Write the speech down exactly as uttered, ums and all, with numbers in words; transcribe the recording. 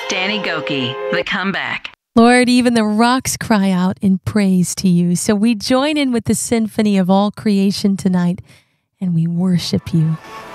Danny Gokey, The Comeback. Lord, even the rocks cry out in praise to you. So we join in with the symphony of all creation tonight, and we worship you.